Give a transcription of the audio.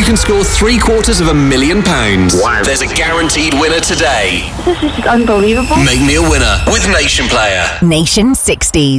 you can score £750,000. Wow. There's a guaranteed winner today. This is unbelievable. Make me a winner with Nation Player. Nation 60s.